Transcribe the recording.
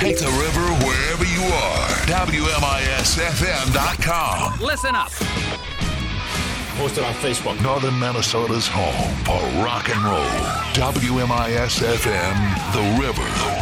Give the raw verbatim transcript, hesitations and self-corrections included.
Take the river wherever you are. W M I S F M dot com. Listen up. Posted on Facebook. Northern Minnesota's home for rock and roll. W M I S F M, The River.